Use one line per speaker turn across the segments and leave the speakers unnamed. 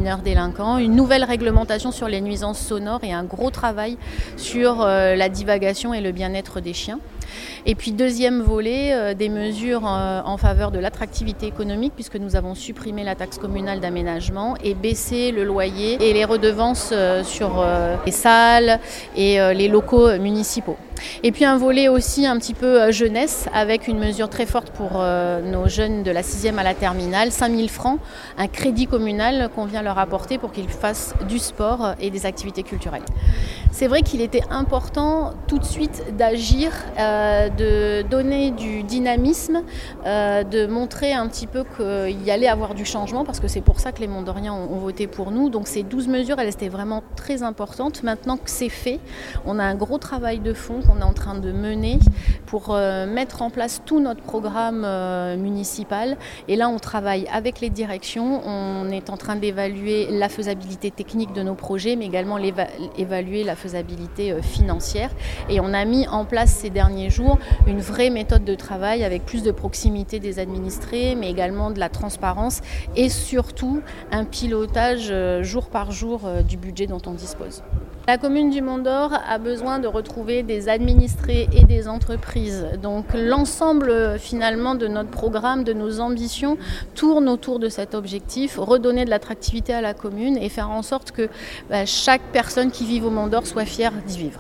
mineurs délinquants, une nouvelle réglementation sur les nuisances sonores et un gros travail sur la divagation et le bien-être des chiens. Et puis deuxième volet, des mesures en faveur de l'attractivité économique puisque nous avons supprimé la taxe communale d'aménagement et baissé le loyer et les redevances sur les salles et les locaux municipaux. Et puis un volet aussi un petit peu jeunesse avec une mesure très forte pour nos jeunes de la 6e à la terminale, 5 000 francs, un crédit communal qu'on vient leur apporter pour qu'ils fassent du sport et des activités culturelles. C'est vrai qu'il était important tout de suite d'agir, de donner du dynamisme, de montrer un petit peu qu'il y allait avoir du changement parce que c'est pour ça que les Mont-Doriens ont voté pour nous. Donc ces 12 mesures, elles étaient vraiment très importantes. Maintenant que c'est fait, on a un gros travail de fond qu'on est en train de mener pour mettre en place tout notre programme municipal. Et là, on travaille avec les directions. On est en train d'évaluer la faisabilité technique de nos projets, mais également évaluer la faisabilité financière. Et on a mis en place ces derniers jours une vraie méthode de travail avec plus de proximité des administrés, mais également de la transparence et surtout un pilotage jour par jour du budget dont on dispose. La commune du Mont-d'Or a besoin de retrouver des administrés et des entreprises. Donc l'ensemble finalement de notre programme, de nos ambitions tourne autour de cet objectif, redonner de l'attractivité à la commune et faire en sorte que chaque personne qui vit au Mont-d'Or soit fière d'y vivre.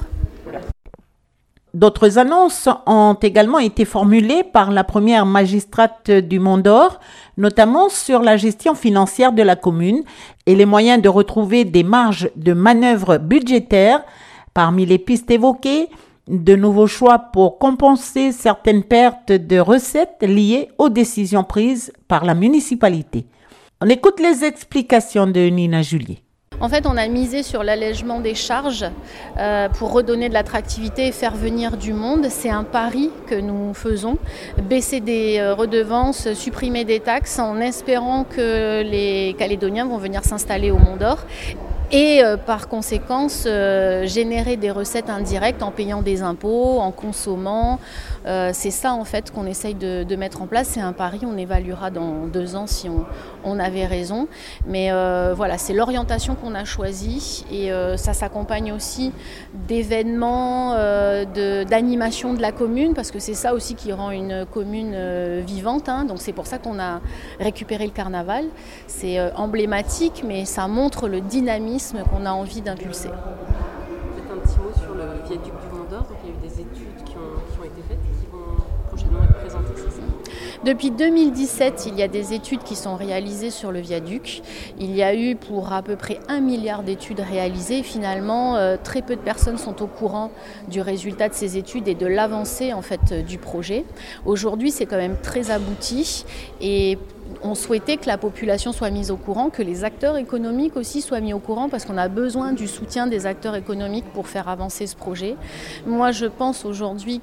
D'autres annonces ont également été formulées par la première magistrate du Mont-d'Or, notamment sur la gestion financière de la commune et les moyens de retrouver des marges de manœuvre budgétaires. Parmi les pistes évoquées, de nouveaux choix pour compenser certaines pertes de recettes liées aux décisions prises par la municipalité. On écoute les explications de Nina Julier.
En fait, on a misé sur l'allègement des charges pour redonner de l'attractivité et faire venir du monde. C'est un pari que nous faisons. Baisser des redevances, supprimer des taxes en espérant que les Calédoniens vont venir s'installer au Mont-d'Or. Et par conséquence, générer des recettes indirectes en payant des impôts, en consommant. C'est ça en fait qu'on essaye de mettre en place. C'est un pari, on évaluera dans 2 ans si on avait raison. Mais voilà, c'est l'orientation qu'on a choisie et ça s'accompagne aussi d'événements, d'animation de la commune parce que c'est ça aussi qui rend une commune vivante. Donc c'est pour ça qu'on a récupéré le carnaval. C'est emblématique mais ça montre le dynamisme qu'on a envie d'impulser.
Peut-être un petit mot sur le viaduc du Mont-d'Or. Donc, il y a eu des études qui ont été faites et qui vont prochainement être présentées, c'est ça ?
Depuis 2017, il y a des études qui sont réalisées sur le viaduc. Il y a eu pour à peu près 1 milliard d'études réalisées. Finalement, très peu de personnes sont au courant du résultat de ces études et de l'avancée en fait, du projet. Aujourd'hui, c'est quand même très abouti et on souhaitait que la population soit mise au courant, que les acteurs économiques aussi soient mis au courant parce qu'on a besoin du soutien des acteurs économiques pour faire avancer ce projet. Moi, je pense aujourd'hui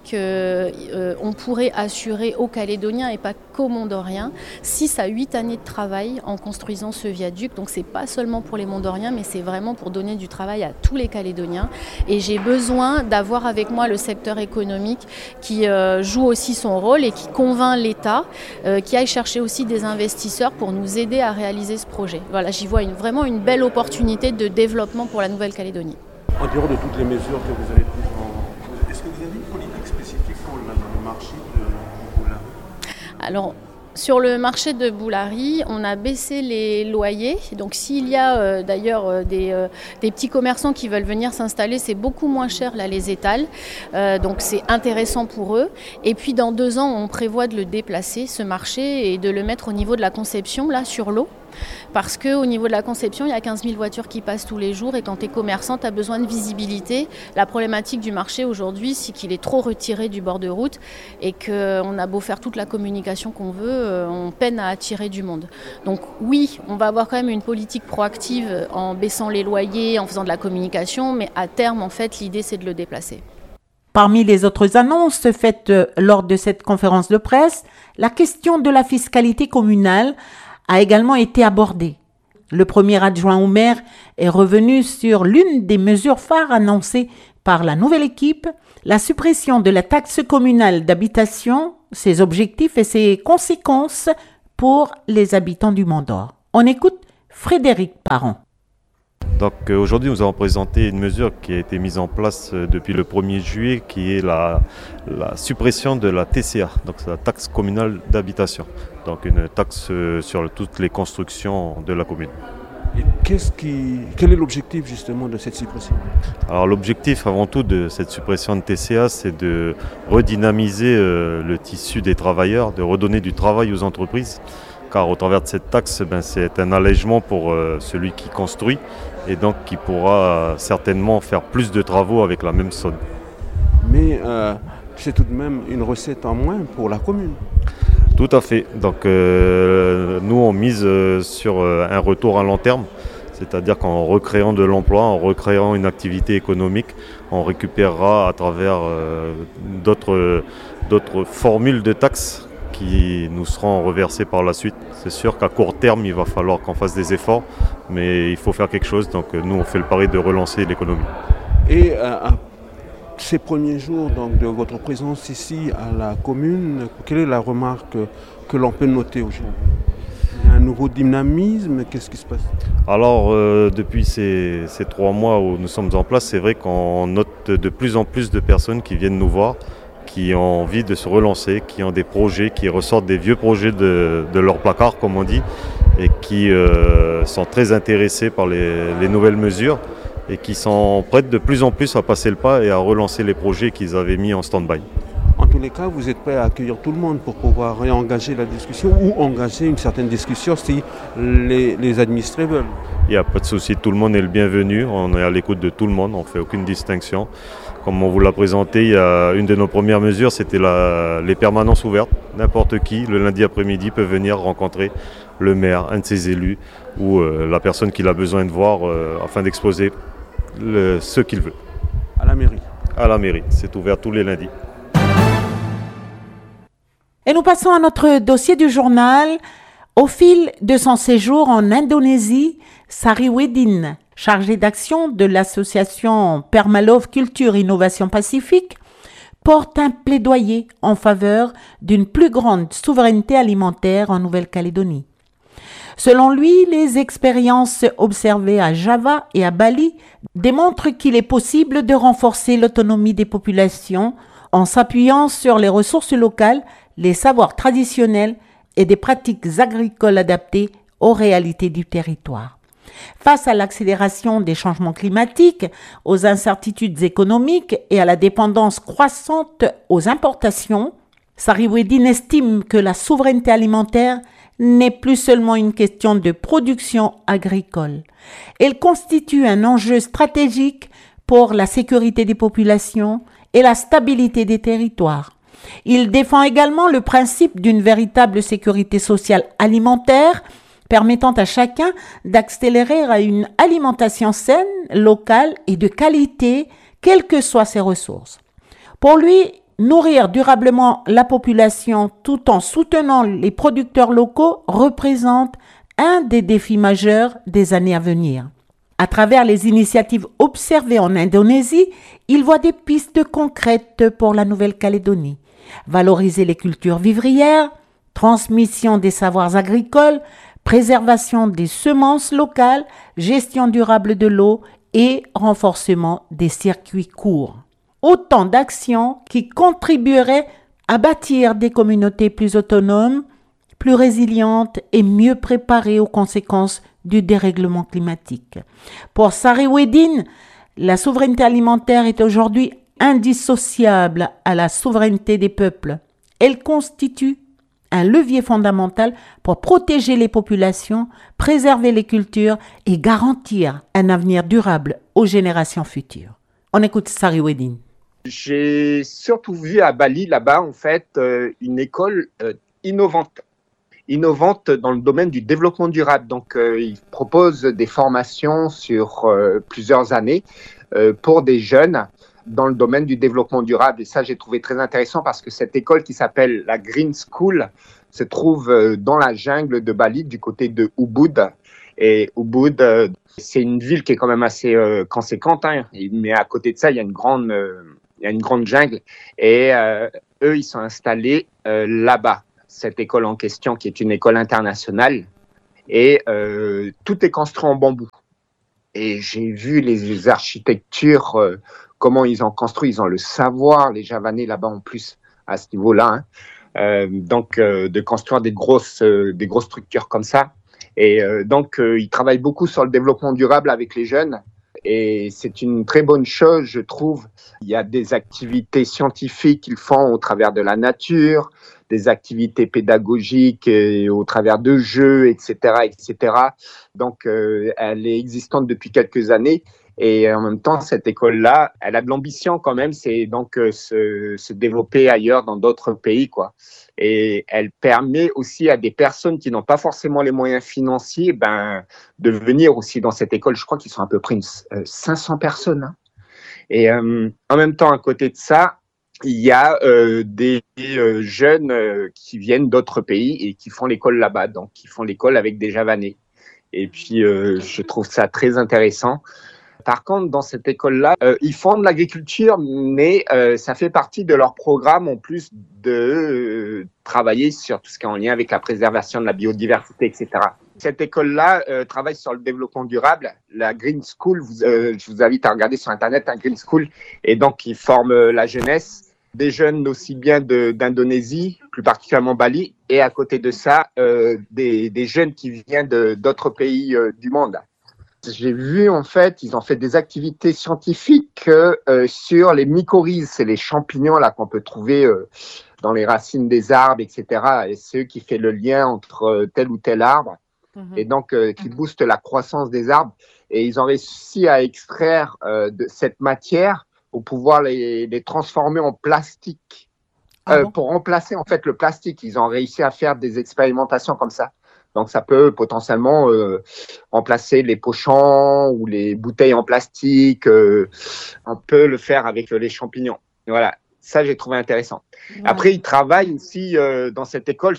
qu'on pourrait assurer aux Calédoniens et pas qu'aux Mont-d'Oriens 6 à 8 années de travail en construisant ce viaduc. Donc, c'est pas seulement pour les Mont-d'Oriens, mais c'est vraiment pour donner du travail à tous les Calédoniens. Et j'ai besoin d'avoir avec moi le secteur économique qui joue aussi son rôle et qui convainc l'État, qui aille chercher aussi des investisseurs pour nous aider à réaliser ce projet. Voilà, j'y vois vraiment une belle opportunité de développement pour la Nouvelle-Calédonie.
En dehors de toutes les mesures que vous avez prises, est-ce que vous avez une politique spécifique pour le marché de Boulary ?
Alors, sur le marché de Boulary, on a baissé les loyers. Donc s'il y a d'ailleurs des petits commerçants qui veulent venir s'installer, c'est beaucoup moins cher là les étals. Donc c'est intéressant pour eux. Et puis dans 2 ans, on prévoit de le déplacer, ce marché, et de le mettre au niveau de la conception, là sur l'eau. Parce qu'au niveau de la conception, il y a 15 000 voitures qui passent tous les jours et quand tu es commerçant, tu as besoin de visibilité. La problématique du marché aujourd'hui, c'est qu'il est trop retiré du bord de route et qu'on a beau faire toute la communication qu'on veut, on peine à attirer du monde. Donc oui, on va avoir quand même une politique proactive en baissant les loyers, en faisant de la communication, mais à terme, en fait, l'idée, c'est de le déplacer.
Parmi les autres annonces faites lors de cette conférence de presse, la question de la fiscalité communale a également été abordée. Le premier adjoint au maire est revenu sur l'une des mesures phares annoncées par la nouvelle équipe, la suppression de la taxe communale d'habitation, ses objectifs et ses conséquences pour les habitants du Mont-d'Or. On écoute Frédéric Parent.
Donc aujourd'hui, nous avons présenté une mesure qui a été mise en place depuis le 1er juillet, qui est la suppression de la TCA, donc c'est la taxe communale d'habitation, donc une taxe sur toutes les constructions de la commune.
Et quel est l'objectif justement de cette suppression?
Alors l'objectif avant tout de cette suppression de TCA, c'est de redynamiser le tissu des travailleurs, de redonner du travail aux entreprises, car au travers de cette taxe, c'est un allègement pour celui qui construit et donc qui pourra certainement faire plus de travaux avec la même somme.
Mais c'est tout de même une recette en moins pour la commune.
Tout à fait. Donc nous on mise sur un retour à long terme, c'est-à-dire qu'en recréant de l'emploi, en recréant une activité économique, on récupérera à travers d'autres formules de taxes qui nous seront reversées par la suite. C'est sûr qu'à court terme, il va falloir qu'on fasse des efforts, mais il faut faire quelque chose. Donc nous, on fait le pari de relancer l'économie.
Et ces premiers jours donc, de votre présence ici à la commune, quelle est la remarque que l'on peut noter aujourd'hui? Il y a un nouveau dynamisme, qu'est-ce qui se passe?
Alors, depuis ces 3 mois où nous sommes en place, c'est vrai qu'on note de plus en plus de personnes qui viennent nous voir, qui ont envie de se relancer, qui ont des projets, qui ressortent des vieux projets de leur placard, comme on dit, et qui sont très intéressés par les nouvelles mesures et qui sont prêts de plus en plus à passer le pas et à relancer les projets qu'ils avaient mis en stand-by.
En tous les cas, vous êtes prêt à accueillir tout le monde pour pouvoir réengager la discussion ou engager une certaine discussion si les administrés veulent.
Il n'y a pas de souci, tout le monde est le bienvenu, on est à l'écoute de tout le monde, on ne fait aucune distinction. Comme on vous l'a présenté, il y a une de nos premières mesures, c'était les permanences ouvertes. N'importe qui, le lundi après-midi, peut venir rencontrer le maire, un de ses élus ou la personne qu'il a besoin de voir afin d'exposer ce qu'il veut.
À la mairie?
À la mairie, c'est ouvert tous les lundis.
Et nous passons à notre dossier du journal. Au fil de son séjour en Indonésie, Sariweddin, chargé d'action de l'association Permalove Culture Innovation Pacifique, porte un plaidoyer en faveur d'une plus grande souveraineté alimentaire en Nouvelle-Calédonie. Selon lui, les expériences observées à Java et à Bali démontrent qu'il est possible de renforcer l'autonomie des populations en s'appuyant sur les ressources locales, les savoirs traditionnels et des pratiques agricoles adaptées aux réalités du territoire. Face à l'accélération des changements climatiques, aux incertitudes économiques et à la dépendance croissante aux importations, Sariweddin estime que la souveraineté alimentaire n'est plus seulement une question de production agricole. Elle constitue un enjeu stratégique pour la sécurité des populations et la stabilité des territoires. Il défend également le principe d'une véritable sécurité sociale alimentaire permettant à chacun d'accélérer à une alimentation saine, locale et de qualité, quelles que soient ses ressources. Pour lui, nourrir durablement la population tout en soutenant les producteurs locaux représente un des défis majeurs des années à venir. À travers les initiatives observées en Indonésie, il voit des pistes concrètes pour la Nouvelle-Calédonie. Valoriser les cultures vivrières, transmission des savoirs agricoles, préservation des semences locales, gestion durable de l'eau et renforcement des circuits courts. Autant d'actions qui contribueraient à bâtir des communautés plus autonomes, plus résilientes et mieux préparées aux conséquences du dérèglement climatique. Pour Sariweddin, la souveraineté alimentaire est aujourd'hui indissociable à la souveraineté des peuples. Elle constitue un levier fondamental pour protéger les populations, préserver les cultures et garantir un avenir durable aux générations futures. On écoute Sariweddin.
J'ai surtout vu à Bali, là-bas, en fait, une école innovante dans le domaine du développement durable. Donc, ils proposent des formations sur plusieurs années pour des jeunes dans le domaine du développement durable. Et ça, j'ai trouvé très intéressant parce que cette école qui s'appelle la Green School se trouve dans la jungle de Bali, du côté de Ubud. Et Ubud, c'est une ville qui est quand même assez conséquente, hein, mais à côté de ça, il y a une grande jungle. Et eux, ils sont installés là-bas. Cette école en question, qui est une école internationale, et tout est construit en bambou. Et j'ai vu les architectures, comment ils ont construit, ils ont le savoir, les Javanais là-bas en plus, à ce niveau-là, hein. De construire des grosses structures comme ça. Et ils travaillent beaucoup sur le développement durable avec les jeunes. Et c'est une très bonne chose, je trouve. Il y a des activités scientifiques qu'ils font au travers de la nature, des activités pédagogiques au travers de jeux, etc., etc. Donc, elle est existante depuis quelques années. Et en même temps, cette école-là, elle a de l'ambition quand même, c'est donc se développer ailleurs dans d'autres pays, quoi. Et elle permet aussi à des personnes qui n'ont pas forcément les moyens financiers, de venir aussi dans cette école. Je crois qu'ils sont à peu près 500 personnes, hein. Et en même temps, à côté de ça, il y a des jeunes qui viennent d'autres pays et qui font l'école là-bas, donc qui font l'école avec des Javanais. Et puis, je trouve ça très intéressant. Par contre, dans cette école-là, ils font de l'agriculture, mais ça fait partie de leur programme en plus de travailler sur tout ce qui est en lien avec la préservation de la biodiversité, etc. Cette école-là travaille sur le développement durable, la Green School. Je vous invite à regarder sur Internet, un Green School. Et donc, ils forment la jeunesse, des jeunes aussi bien d'Indonésie, plus particulièrement Bali, et à côté de ça, des jeunes qui viennent d'autres pays du monde. J'ai vu, en fait, ils ont fait des activités scientifiques sur les mycorhizes, c'est les champignons là qu'on peut trouver dans les racines des arbres, etc. Et c'est eux qui font le lien entre tel ou tel arbre, et donc qui boostent la croissance des arbres. Et ils ont réussi à extraire de cette matière pour pouvoir les transformer en plastique, pour remplacer en fait le plastique. Ils ont réussi à faire des expérimentations comme ça. Donc, ça peut potentiellement remplacer les pochons ou les bouteilles en plastique. On peut le faire avec les champignons. Voilà, ça, j'ai trouvé intéressant. Ouais. Après, ils travaillent aussi dans cette école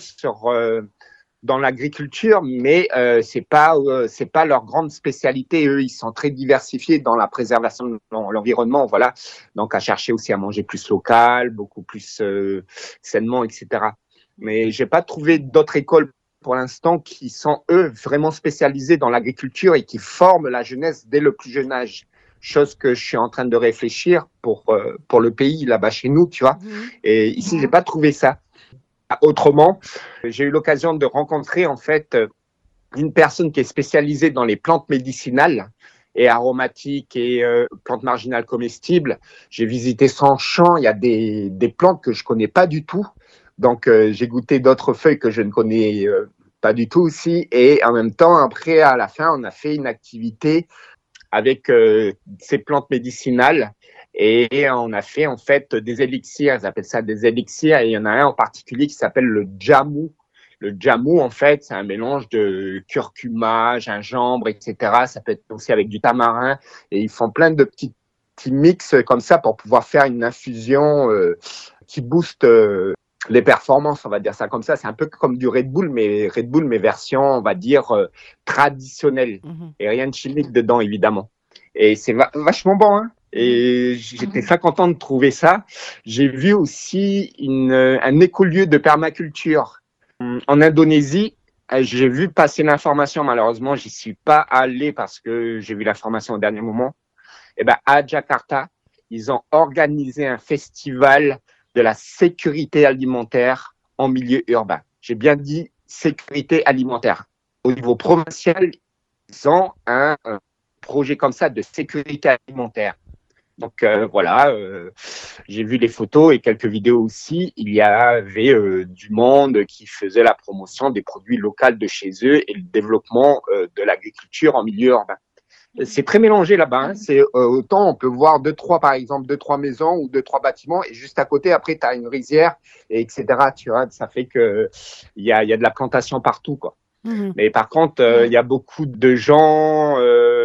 dans l'agriculture, mais c'est pas leur grande spécialité. Eux, ils sont très diversifiés dans la préservation de l'environnement. Voilà, donc à chercher aussi à manger plus local, beaucoup plus sainement, etc. Mais j'ai pas trouvé d'autres écoles pour l'instant, qui sont, eux, vraiment spécialisés dans l'agriculture et qui forment la jeunesse dès le plus jeune âge. Chose que je suis en train de réfléchir pour le pays, là-bas chez nous, tu vois. Et ici, j'ai pas trouvé ça. Autrement, j'ai eu l'occasion de rencontrer, en fait, une personne qui est spécialisée dans les plantes médicinales et aromatiques et plantes marginales comestibles. J'ai visité son champ. Il y a des plantes que je connais pas du tout. Donc, j'ai goûté d'autres feuilles que je ne connais pas du tout aussi. Et en même temps, après, à la fin, on a fait une activité avec ces plantes médicinales. Et on a fait, en fait, des élixirs. Ils appellent ça des élixirs. Et il y en a un en particulier qui s'appelle le jamu. Le jamu, en fait, c'est un mélange de curcuma, gingembre, etc. Ça peut être aussi avec du tamarin. Et ils font plein de petits mix comme ça pour pouvoir faire une infusion qui booste les performances, on va dire ça comme ça. C'est un peu comme du Red Bull, mais version, on va dire, traditionnelle. Et rien de chimique dedans, évidemment. Et c'est vachement bon, hein. Et j'étais très content de trouver ça. J'ai vu aussi un écolieu de permaculture en Indonésie. J'ai vu passer l'information, malheureusement, j'y suis pas allé parce que j'ai vu l'information au dernier moment. Et à Jakarta, ils ont organisé un festival de la sécurité alimentaire en milieu urbain. J'ai bien dit sécurité alimentaire. Au niveau provincial, ils ont un projet comme ça de sécurité alimentaire. Donc voilà, j'ai vu les photos et quelques vidéos aussi. Il y avait du monde qui faisait la promotion des produits locaux de chez eux et le développement de l'agriculture en milieu urbain. C'est très mélangé là-bas, hein. C'est autant on peut voir deux, trois maisons ou 2-3 bâtiments et juste à côté, après, tu as une rizière, et etc. Tu vois, ça fait que il y a de la plantation partout, quoi. Mais par contre, il y a beaucoup de gens,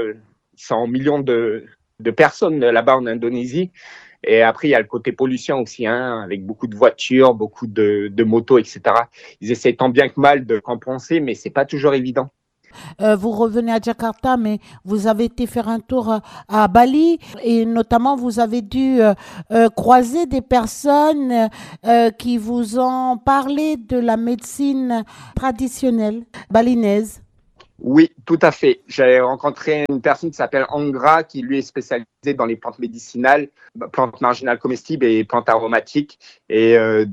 100 millions de personnes là-bas en Indonésie. Et après, il y a le côté pollution aussi, hein, avec beaucoup de voitures, beaucoup de motos, etc. Ils essaient tant bien que mal de compenser, mais c'est pas toujours évident.
Vous revenez à Jakarta, mais vous avez été faire un tour à Bali et notamment vous avez dû croiser des personnes qui vous ont parlé de la médecine traditionnelle balinaise.
Oui, tout à fait. J'ai rencontré une personne qui s'appelle Angra, qui lui est spécialisée dans les plantes médicinales, plantes marginales comestibles et plantes aromatiques. Et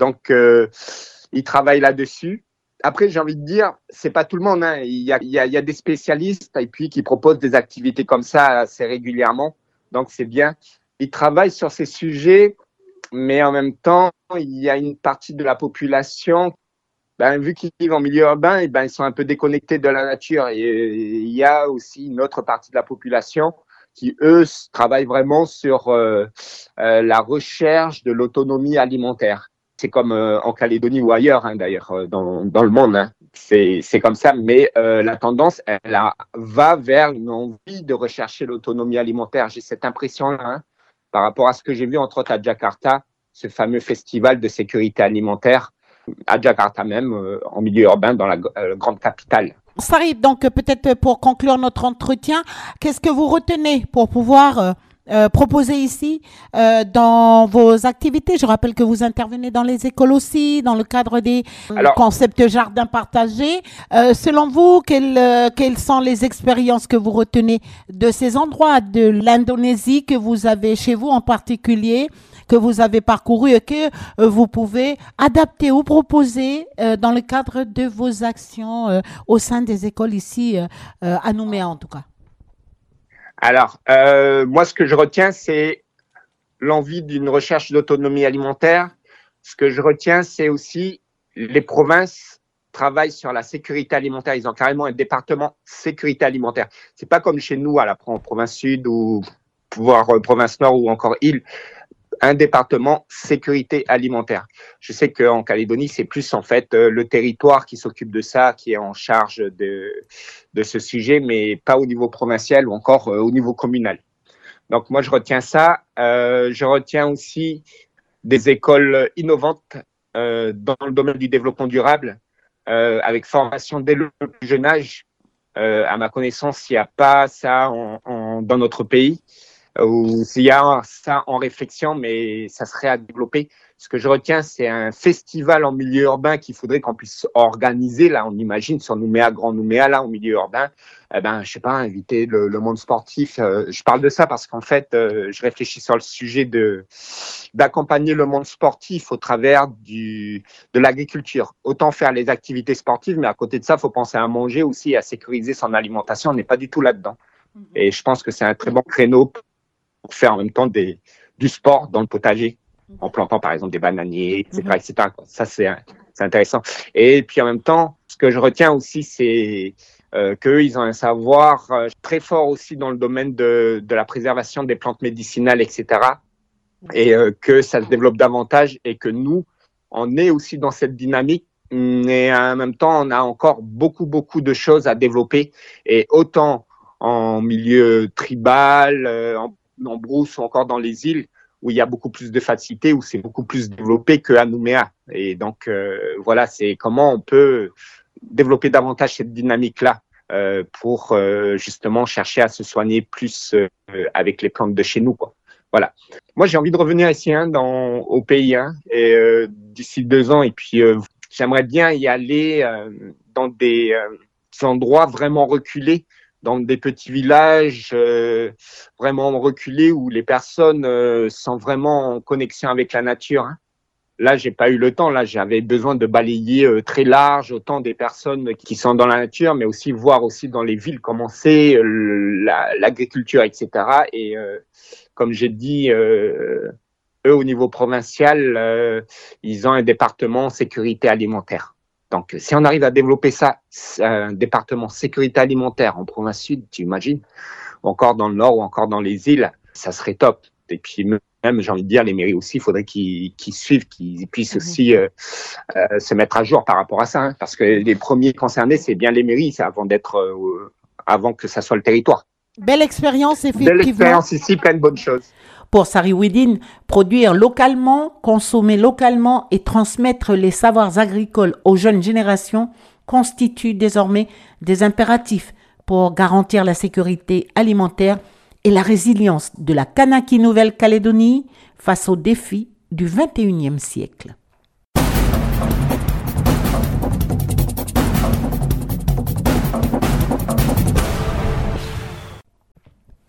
il travaille là-dessus. Après, j'ai envie de dire, c'est pas tout le monde, hein. Il y a des spécialistes et puis qui proposent des activités comme ça assez régulièrement. Donc, c'est bien. Il travaille sur ces sujets, mais en même temps, il y a une partie de la population, vu qu'ils vivent en milieu urbain, ils sont un peu déconnectés de la nature. Et il y a aussi une autre partie de la population qui, eux, travaillent vraiment sur la recherche de l'autonomie alimentaire. C'est comme en Calédonie ou ailleurs, hein, d'ailleurs, dans le monde. Hein. C'est comme ça, mais la tendance, va vers une envie de rechercher l'autonomie alimentaire. J'ai cette impression-là, hein, par rapport à ce que j'ai vu, entre autres, à Jakarta, ce fameux festival de sécurité alimentaire, à Jakarta même, en milieu urbain, dans la grande capitale.
Sari, donc peut-être pour conclure notre entretien, qu'est-ce que vous retenez pour pouvoir proposer ici dans vos activités? Je rappelle que vous intervenez dans les écoles aussi, dans le cadre des concepts jardins partagés. Selon vous, quelles sont les expériences que vous retenez de ces endroits, de l'Indonésie que vous avez chez vous en particulier, que vous avez parcouru et que vous pouvez adapter ou proposer dans le cadre de vos actions au sein des écoles ici à Nouméa en tout cas?
Alors, moi, ce que je retiens, c'est l'envie d'une recherche d'autonomie alimentaire. Ce que je retiens, c'est aussi les provinces travaillent sur la sécurité alimentaire. Ils ont carrément un département sécurité alimentaire. C'est pas comme chez nous, à la province sud ou voire province nord ou encore île. Un département sécurité alimentaire. Je sais qu'en Calédonie, c'est plus en fait le territoire qui s'occupe de ça, qui est en charge de ce sujet, mais pas au niveau provincial ou encore au niveau communal. Donc moi, je retiens ça. Je retiens aussi des écoles innovantes dans le domaine du développement durable, avec formation dès le plus jeune âge. À ma connaissance, il n'y a pas ça dans notre pays. Ou s'il y a ça en réflexion, mais ça serait à développer. Ce que je retiens, c'est un festival en milieu urbain qu'il faudrait qu'on puisse organiser. Là, on imagine sur Nouméa, Grand Nouméa, là, en milieu urbain. Je sais pas, inviter le monde sportif. Je parle de ça parce qu'en fait, je réfléchis sur le sujet d'accompagner le monde sportif au travers de l'agriculture. Autant faire les activités sportives, mais à côté de ça, il faut penser à manger aussi, à sécuriser son alimentation. On n'est pas du tout là-dedans. Et je pense que c'est un très bon créneau pour faire en même temps du sport dans le potager, en plantant par exemple des bananiers, etc. etc. Ça, c'est intéressant. Et puis en même temps, ce que je retiens aussi, c'est qu'eux, ils ont un savoir très fort aussi dans le domaine de la préservation des plantes médicinales, etc. Et que ça se développe davantage et que nous, on est aussi dans cette dynamique. Mais en même temps, on a encore beaucoup de choses à développer. Et autant en milieu tribal, en brousse ou encore dans les îles, où il y a beaucoup plus de facilité, où c'est beaucoup plus développé qu'à Nouméa. Et donc, voilà, c'est comment on peut développer davantage cette dynamique-là pour justement chercher à se soigner plus avec les plantes de chez nous, quoi. Voilà. Moi, j'ai envie de revenir ici au pays et d'ici 2 ans. Et puis, j'aimerais bien y aller dans des endroits vraiment reculés, dans des petits villages vraiment reculés où les personnes sont vraiment en connexion avec la nature. Là, j'ai pas eu le temps. Là, j'avais besoin de balayer très large, autant des personnes qui sont dans la nature, mais aussi voir aussi dans les villes comment c'est l'agriculture, etc. Et comme j'ai dit, eux, au niveau provincial, ils ont un département sécurité alimentaire. Donc, si on arrive à développer ça, un département sécurité alimentaire en province sud, tu imagines, ou encore dans le nord ou encore dans les îles, ça serait top. Et puis même, j'ai envie de dire, les mairies aussi, il faudrait qu'ils suivent, qu'ils puissent aussi se mettre à jour par rapport à ça, parce que les premiers concernés, c'est bien les mairies, avant que ça soit le territoire.
Belle expérience, effectivement.
Belle expérience ici, plein de bonnes choses.
Pour Sari Ouidine, produire localement, consommer localement et transmettre les savoirs agricoles aux jeunes générations constitue désormais des impératifs pour garantir la sécurité alimentaire et la résilience de la Kanaki Nouvelle-Calédonie face aux défis du XXIe siècle.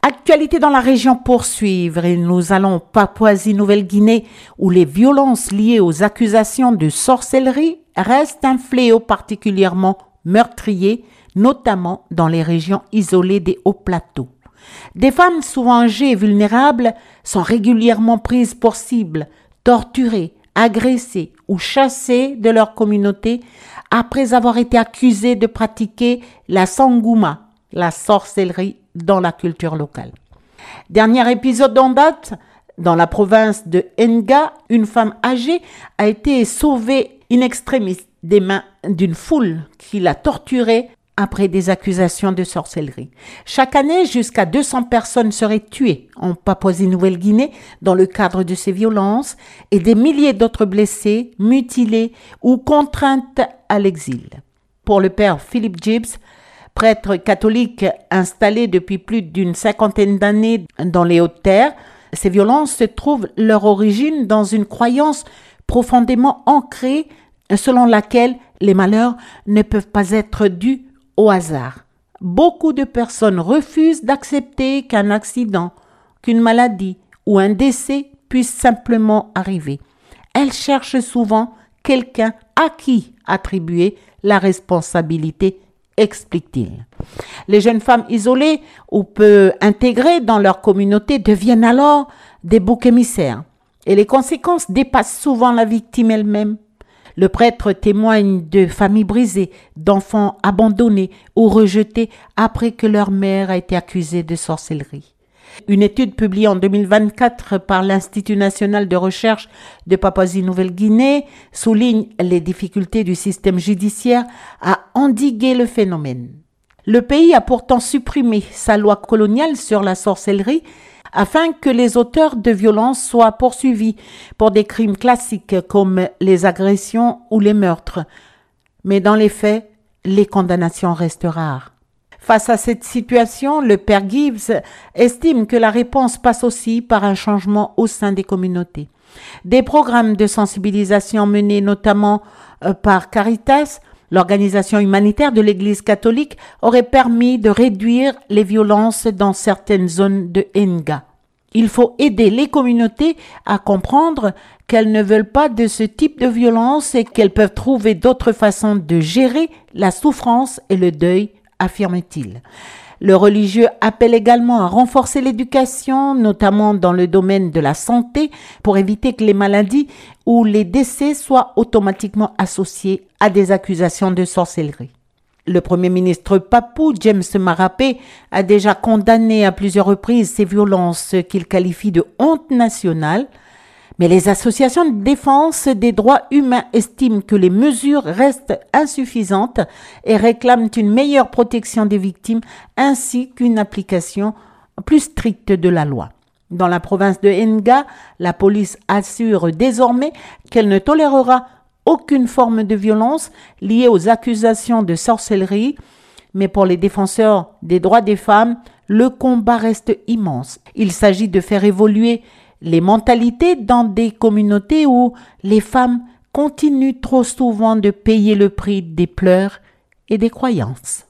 Actualité dans la région poursuivre et nous allons en Papouasie-Nouvelle-Guinée où les violences liées aux accusations de sorcellerie restent un fléau particulièrement meurtrier, notamment dans les régions isolées des hauts plateaux. Des femmes souvent âgées et vulnérables sont régulièrement prises pour cible, torturées, agressées ou chassées de leur communauté après avoir été accusées de pratiquer la sangouma, la sorcellerie dans la culture locale. Dernier épisode en date, dans la province de Nga, une femme âgée a été sauvée in extremis des mains d'une foule qui l'a torturée après des accusations de sorcellerie. Chaque année, jusqu'à 200 personnes seraient tuées en Papouasie-Nouvelle-Guinée dans le cadre de ces violences et des milliers d'autres blessés, mutilés ou contraintes à l'exil. Pour le père Philip Gibbs, prêtre catholique installé depuis plus d'une cinquantaine d'années dans les Hautes-Terres, ces violences trouvent leur origine dans une croyance profondément ancrée selon laquelle les malheurs ne peuvent pas être dus au hasard. Beaucoup de personnes refusent d'accepter qu'un accident, qu'une maladie ou un décès puisse simplement arriver. Elles cherchent souvent quelqu'un à qui attribuer la responsabilité, explique-t-il. Les jeunes femmes isolées ou peu intégrées dans leur communauté deviennent alors des boucs émissaires et les conséquences dépassent souvent la victime elle-même. Le prêtre témoigne de familles brisées, d'enfants abandonnés ou rejetés après que leur mère a été accusée de sorcellerie. Une étude publiée en 2024 par l'Institut national de recherche de Papouasie-Nouvelle-Guinée souligne les difficultés du système judiciaire à endiguer le phénomène. Le pays a pourtant supprimé sa loi coloniale sur la sorcellerie afin que les auteurs de violences soient poursuivis pour des crimes classiques comme les agressions ou les meurtres. Mais dans les faits, les condamnations restent rares. Face à cette situation, le père Gibbs estime que la réponse passe aussi par un changement au sein des communautés. Des programmes de sensibilisation menés notamment par Caritas, l'organisation humanitaire de l'Église catholique, auraient permis de réduire les violences dans certaines zones de Nga. Il faut aider les communautés à comprendre qu'elles ne veulent pas de ce type de violence et qu'elles peuvent trouver d'autres façons de gérer la souffrance et le deuil, affirme-t-il. Le religieux appelle également à renforcer l'éducation, notamment dans le domaine de la santé, pour éviter que les maladies ou les décès soient automatiquement associés à des accusations de sorcellerie. Le Premier ministre papou, James Marape, a déjà condamné à plusieurs reprises ces violences qu'il qualifie de honte nationale, mais les associations de défense des droits humains estiment que les mesures restent insuffisantes et réclament une meilleure protection des victimes ainsi qu'une application plus stricte de la loi. Dans la province de Nga, la police assure désormais qu'elle ne tolérera aucune forme de violence liée aux accusations de sorcellerie, mais pour les défenseurs des droits des femmes, le combat reste immense. Il s'agit de faire évoluer les mentalités dans des communautés où les femmes continuent trop souvent de payer le prix des pleurs et des croyances.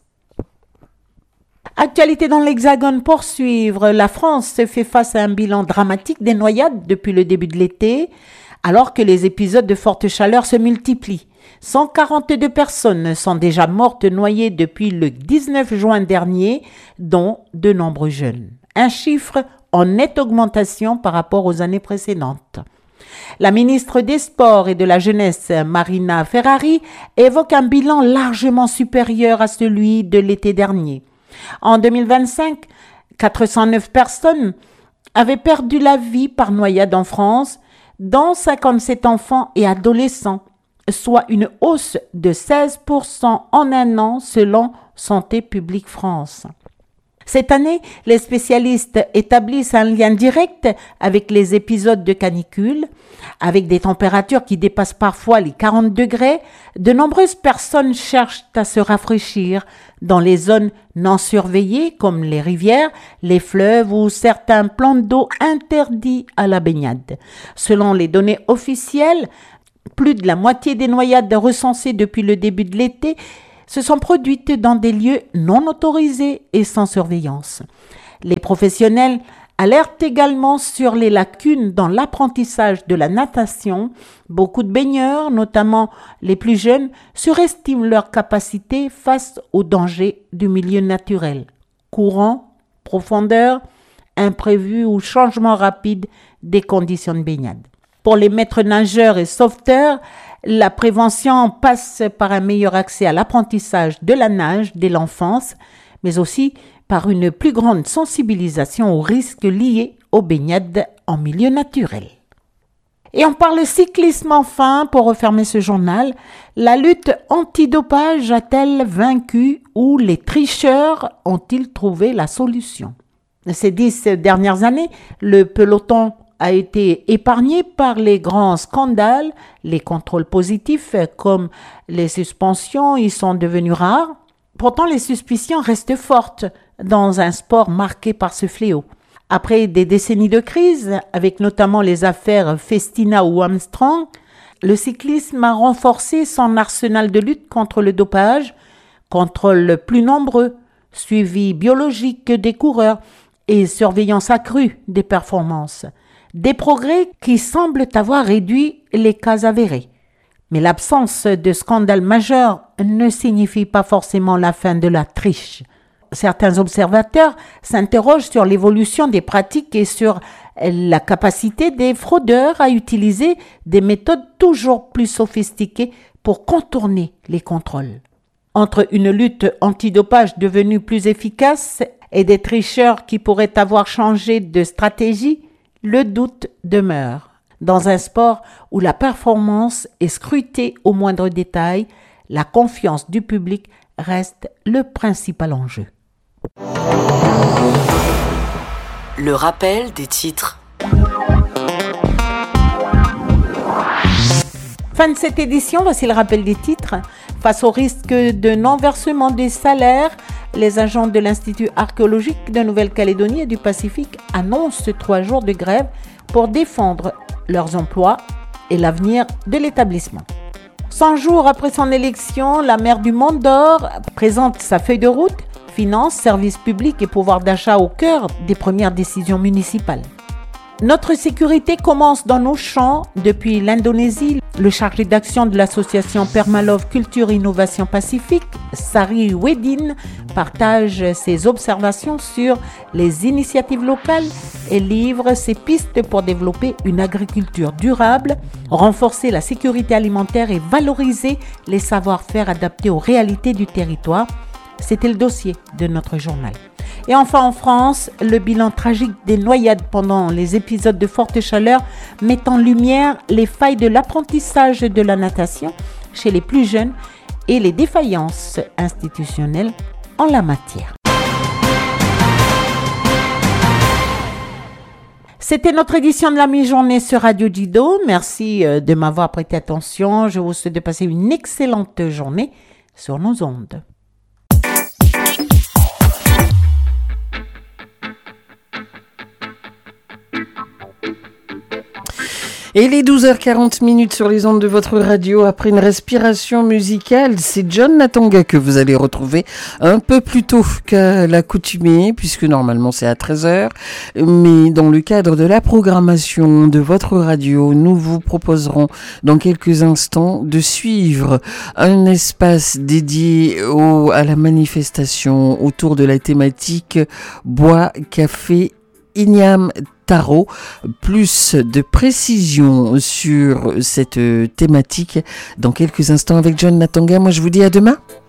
Actualité dans l'Hexagone poursuivre. La France se fait face à un bilan dramatique des noyades depuis le début de l'été, alors que les épisodes de forte chaleur se multiplient. 142 personnes sont déjà mortes noyées depuis le 19 juin dernier, dont de nombreux jeunes. Un chiffre en nette augmentation par rapport aux années précédentes. La ministre des Sports et de la Jeunesse, Marina Ferrari, évoque un bilan largement supérieur à celui de l'été dernier. En 2025, 409 personnes avaient perdu la vie par noyade en France, dont 57 enfants et adolescents, soit une hausse de 16% en un an selon Santé publique France. Cette année, les spécialistes établissent un lien direct avec les épisodes de canicule. Avec des températures qui dépassent parfois les 40 degrés, de nombreuses personnes cherchent à se rafraîchir dans les zones non surveillées comme les rivières, les fleuves ou certains plans d'eau interdits à la baignade. Selon les données officielles, plus de la moitié des noyades recensées depuis le début de l'été se sont produites dans des lieux non autorisés et sans surveillance. Les professionnels alertent également sur les lacunes dans l'apprentissage de la natation. Beaucoup de baigneurs, notamment les plus jeunes, surestiment leur capacité face aux dangers du milieu naturel. Courant, profondeur, imprévu ou changement rapide des conditions de baignade. Pour les maîtres nageurs et sauveteurs, la prévention passe par un meilleur accès à l'apprentissage de la nage dès l'enfance, mais aussi par une plus grande sensibilisation aux risques liés aux baignades en milieu naturel. Et on parle cyclisme enfin, pour refermer ce journal. La lutte antidopage a-t-elle vaincu ou les tricheurs ont-ils trouvé la solution? Ces 10 dernières années, le peloton a été épargné par les grands scandales. Les contrôles positifs comme les suspensions y sont devenus rares. Pourtant, les suspicions restent fortes dans un sport marqué par ce fléau. Après des décennies de crise, avec notamment les affaires Festina ou Armstrong, le cyclisme a renforcé son arsenal de lutte contre le dopage, contrôle plus nombreux, suivi biologique des coureurs et surveillance accrue des performances. Des progrès qui semblent avoir réduit les cas avérés. Mais l'absence de scandale majeur ne signifie pas forcément la fin de la triche. Certains observateurs s'interrogent sur l'évolution des pratiques et sur la capacité des fraudeurs à utiliser des méthodes toujours plus sophistiquées pour contourner les contrôles. Entre une lutte antidopage devenue plus efficace et des tricheurs qui pourraient avoir changé de stratégie, le doute demeure. Dans un sport où la performance est scrutée au moindre détail, la confiance du public reste le principal enjeu.
Le rappel des titres.
Fin de cette édition, voici le rappel des titres. Face au risque de non-versement des salaires, les agents de l'Institut archéologique de Nouvelle-Calédonie et du Pacifique annoncent 3 jours de grève pour défendre leurs emplois et l'avenir de l'établissement. 100 jours après son élection, la maire du Mont d'Or présente sa feuille de route, finances, services publics et pouvoir d'achat au cœur des premières décisions municipales. Notre sécurité commence dans nos champs. Depuis l'Indonésie, le chargé d'action de l'association Permalove Culture Innovation Pacifique, Sari Wedin, partage ses observations sur les initiatives locales et livre ses pistes pour développer une agriculture durable, renforcer la sécurité alimentaire et valoriser les savoir-faire adaptés aux réalités du territoire. C'était le dossier de notre journal. Et enfin en France, le bilan tragique des noyades pendant les épisodes de forte chaleur met en lumière les failles de l'apprentissage de la natation chez les plus jeunes et les défaillances institutionnelles en la matière. C'était notre édition de la mi-journée sur Radio Dido. Merci de m'avoir prêté attention. Je vous souhaite de passer une excellente journée sur nos ondes.
Et les 12h40 sur les ondes de votre radio, après une respiration musicale, c'est John Natanga que vous allez retrouver un peu plus tôt qu'à l'accoutumée, puisque normalement c'est à 13h. Mais dans le cadre de la programmation de votre radio, nous vous proposerons dans quelques instants de suivre un espace dédié à la manifestation autour de la thématique Bois, Café, Igname, Tarot. Plus de précisions sur cette thématique dans quelques instants avec John Natanga. Moi je vous dis à demain.